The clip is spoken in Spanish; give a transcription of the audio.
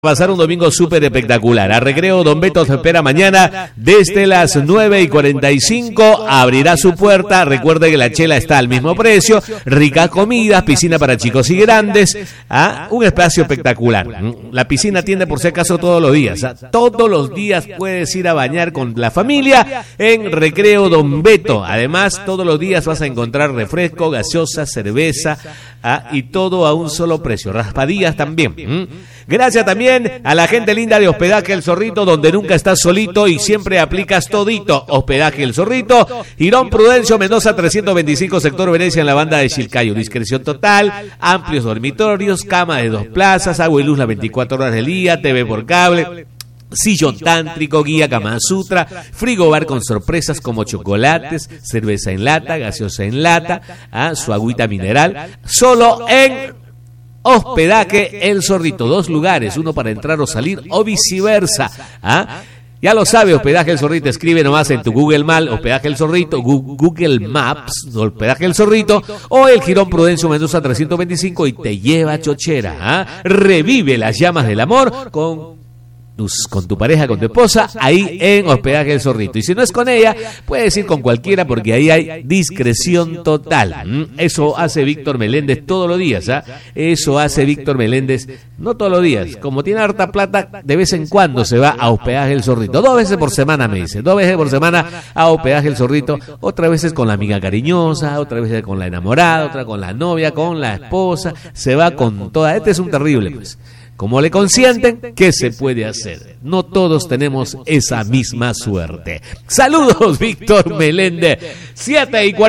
Pasar un domingo súper espectacular. A Recreo Don Beto te espera mañana desde las 9:45. Abrirá su puerta. Recuerde que la chela está al mismo precio. Ricas comidas, piscina para chicos y grandes. Un espacio espectacular. La piscina atiende por si acaso todos los días. Todos los días puedes ir a bañar con la familia en Recreo Don Beto. Además, todos los días vas a encontrar refresco, gaseosa, cerveza y todo a un solo precio. Raspadillas también. Gracias también a la gente linda de Hospedaje El Zorrito, donde nunca estás solito y siempre aplicas todito. Hospedaje El Zorrito, Girón Prudencio Mendoza 325, sector Venecia, en la banda de Chilcayo. Discreción total, amplios dormitorios, cama de 2 plazas, agua y luz las 24 horas del día, TV por cable, sillón tántrico, guía Kama Sutra, frigobar con sorpresas como chocolates, cerveza en lata, gaseosa en lata, su agüita mineral, solo en Hospedaje El Zorrito. 2 lugares, uno para entrar o salir o viceversa. Ya lo sabe, Hospedaje El Zorrito. Escribe nomás en tu Google Maps, Hospedaje El Zorrito, Google Maps, Hospedaje El Zorrito, o el Girón Prudencio Mendoza 325 y te lleva chochera. Revive las llamas del amor con tu pareja, con tu esposa, ahí en Hospedaje El Zorrito. Y si no es con ella, puedes ir con cualquiera, porque ahí hay discreción total. Eso hace Víctor Meléndez todos los días. Eso hace Víctor Meléndez, no todos los días. Como tiene harta plata, de vez en cuando se va a Hospedaje El Zorrito. 2 veces por semana, me dice. 2 veces por semana a Hospedaje El Zorrito. Otras veces con la amiga cariñosa, otras veces con la enamorada, otra con la novia, con la esposa. Se va con toda. Este es un terrible, pues. Como le consienten, ¿qué se puede hacer? No todos tenemos esa misma suerte. Saludos, Víctor Meléndez. 7:40.